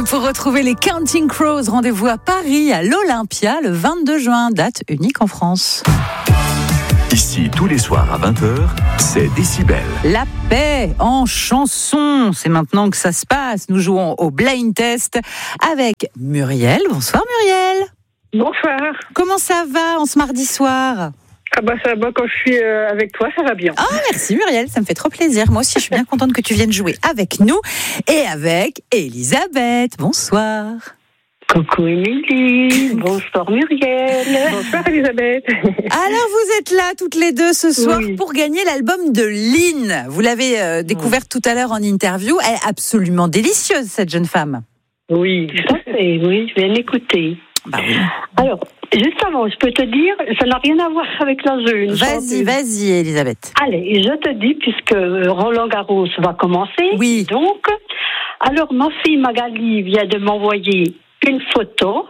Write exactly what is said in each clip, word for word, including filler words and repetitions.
pour retrouver les Counting Crows, rendez-vous à Paris, à l'Olympia, le vingt-deux juin, date unique en France. Ici, tous les soirs à vingt heures, c'est Décibel. La paix en chanson, c'est maintenant que ça se passe. Nous jouons au blind test avec Muriel. Bonsoir Muriel. Bonsoir. Comment ça va en ce mardi soir ? Ah bah ça va, quand je suis euh, avec toi, ça va bien. Ah oh, merci Muriel, ça me fait trop plaisir. Moi aussi, je suis bien contente que tu viennes jouer avec nous et avec Elisabeth. Bonsoir. Coucou Émilie, bonsoir Muriel. Bonsoir Elisabeth. Alors vous êtes là toutes les deux ce soir oui. pour gagner l'album de Lynn. Vous l'avez euh, découverte tout à l'heure en interview. Elle est absolument délicieuse cette jeune femme. Oui, tout à fait, oui, je viens d'écouter. Bah oui. Alors, juste avant, je peux te dire, ça n'a rien à voir avec la jeune. Vas-y, vas-y Elisabeth. Allez, je te dis, puisque Roland Garros va commencer. Oui. Donc, alors ma fille Magali vient de m'envoyer une photo.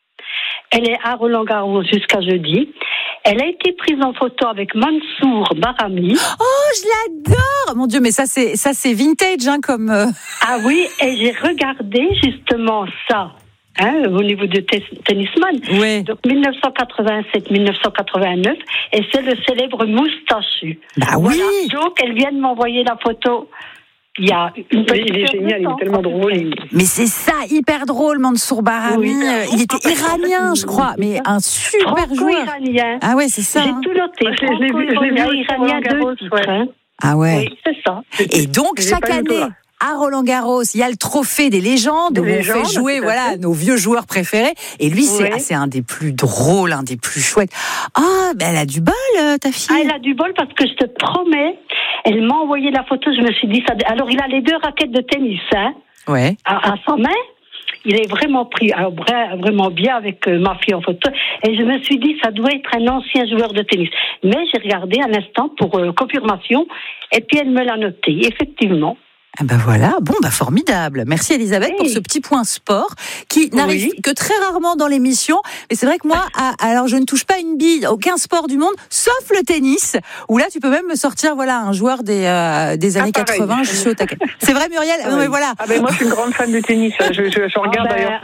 Elle est à Roland Garros jusqu'à jeudi. Elle a été prise en photo avec Mansour Barami. Oh, je l'adore. Mon Dieu, mais ça c'est ça c'est vintage hein, comme. Euh... Ah oui, et j'ai regardé justement ça. Hein, au niveau de tennisman. Oui. Donc dix-neuf cent quatre-vingt-sept dix-neuf cent quatre-vingt-neuf, et c'est le célèbre moustachu. Bah voilà. oui. Donc elle vient de m'envoyer la photo. Il y a une petite Il est génial, il est tellement drôle. Il... Mais c'est ça, hyper drôle, Mansour Barami. Oui, il était iranien, je crois, mais un super joueur. Franco-iranien. Ah ouais, c'est ça. J'ai hein. tout noté. Moi, je l'ai vu, je l'ai vu Franco-iranien, deux titres. ouais. Hein. Ah ouais. Oui, c'est ça. Et donc J'ai chaque pas eu le année. tour. À Roland Garros, il y a le trophée des légendes Des où légendes, on fait jouer tout à voilà fait. nos vieux joueurs préférés. Et lui, c'est, Ouais. ah, c'est un des plus drôles, un des plus chouettes. Ah, ben elle a du bol, euh, ta fille. Ah, elle a du bol parce que je te promets, elle m'a envoyé la photo, je me suis dit ça. Alors il a les deux raquettes de tennis, hein, Ouais. à, à sa main. Il est vraiment pris, alors, vraiment bien avec euh, ma fille en photo. Et je me suis dit, ça doit être un ancien joueur de tennis. Mais j'ai regardé un instant pour euh, confirmation, et puis elle me l'a noté, effectivement. Ah ben voilà, bon bah formidable. Merci Elisabeth Oui. pour ce petit point sport qui n'arrive Oui. que très rarement dans l'émission. Mais c'est vrai que moi, à, alors je ne touche pas une bille, à aucun sport du monde, sauf le tennis, où là tu peux même me sortir voilà un joueur des euh, des années Ah, pareil. quatre-vingts. Je suis au taquet. C'est vrai Muriel. Ah, non mais voilà. Ah ben moi je suis une grande fan de tennis. Je, je, je regarde Ah ben, d'ailleurs.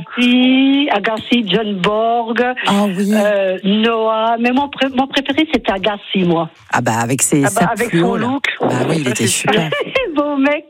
Agassi, Agassi, John Borg, Ah oui. euh, Noah. Mais mon, pré- mon préféré c'était Agassi, moi. Ah bah avec ses Ah bah, sa avec fluo, son là. look. Bah oui, il Ça, était c'est super. Beau mec.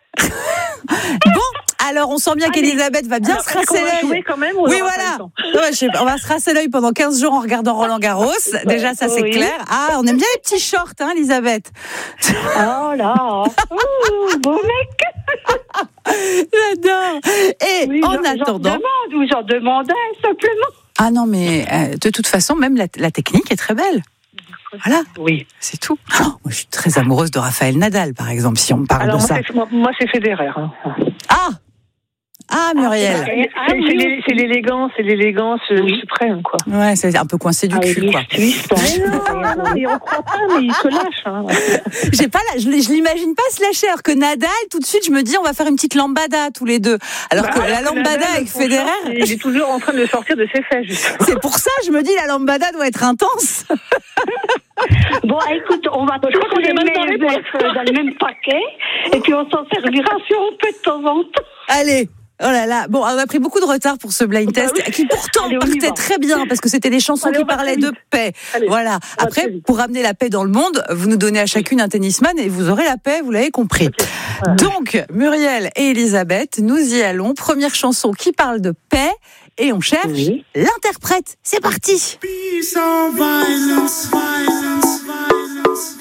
Bon, alors on sent bien Allez. qu'Elisabeth va bien Alors, se est-ce qu'on rincer va jouer l'œil. quand même ou on Oui, aura pas voilà. le temps Ouais, je sais pas, on va se rincer l'œil pendant quinze jours en regardant Roland Garros. Déjà, ça c'est Oui. clair. Ah, on aime bien les petits shorts, hein, Elisabeth. Oh là. Ouh, beau mec. J'adore. Et Oui, en j'en- attendant. J'en demande, ou j'en demandais simplement. Ah non, mais euh, de toute façon, même la, la technique est très belle. Voilà, Oui. c'est tout. Oh, moi, je suis très amoureuse de Raphaël Nadal, par exemple, si on me parle Alors de moi ça. c'est, moi, moi, c'est Federer. Hein. Ah Ah, Muriel. C'est, Ah, c'est, oui, c'est oui. l'é- c'est l'élégance, c'est l'élégance euh, Oui. suprême quoi. Ouais, c'est un peu coincé du Ah, cul, oui, quoi. suisse, hein. Mais non, non, mais on croit pas, mais il se lâche. Hein. J'ai pas la, je, l'ai- je l'imagine pas se lâcher. Alors que Nadal, tout de suite, je me dis, on va faire une petite lambada tous les deux. Alors Bah, que la lambada Nadal, avec son Federer, short, il est toujours en train de sortir de ses fesses. Justement. c'est pour ça, je me dis, la lambada doit être intense. Bon, écoute, on va tous crois qu'on les est mal parlé mettre pour l'instant. dans le même paquet, et puis on s'en servira si on peut de temps en temps. Allez. Oh là là, bon, on a pris beaucoup de retard pour ce blind test, Bah oui. qui pourtant Allez, on y partait va. très bien, parce que c'était des chansons Allez, qui on va parlaient très de vite. paix. Allez, Voilà. va Après, très vite. pour ramener la paix dans le monde, vous nous donnez à chacune un tennisman et vous aurez la paix, vous l'avez compris. Voilà. Donc, Muriel et Elisabeth, nous y allons. Première chanson qui parle de paix, et on cherche Oui. l'interprète. C'est parti. Peace or violence, violence, violence.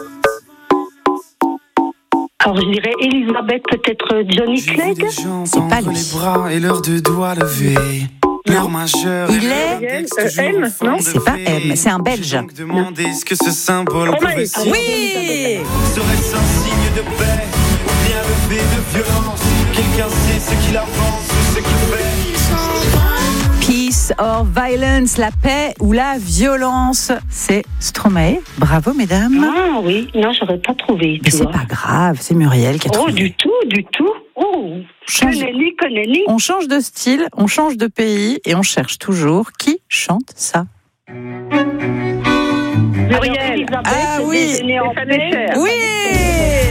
Alors, je dirais Elisabeth, peut-être Johnny Clegg. C'est pas lui. Les bras et leurs deux doigts levés. Leur majeur. Il et est- leur index Euh, toujours M, en forme non de C'est pas V. M, c'est un Belge. J'ai donc demandé ce que ce symbole Romain, pouvait ah signifier. Oui. Serait-ce un signe de paix ou bien levé de violence? Quelqu'un sait ce qu'il avance ou ce qu'il fait? Peace or violence, la paix ou la violence. C'est Stromae. Bravo, mesdames. Ah oui, non, j'aurais pas trouvé. Mais Tu c'est vois. pas grave, c'est Muriel qui a Oh, trouvé. du tout, du tout. Oh, Change- que nenni, que nenni. On change de style, on change de pays et on cherche toujours qui chante ça. Alors, Muriel. Elisabeth, Ah oui. déjeuner en Ça paix. déchire. Oui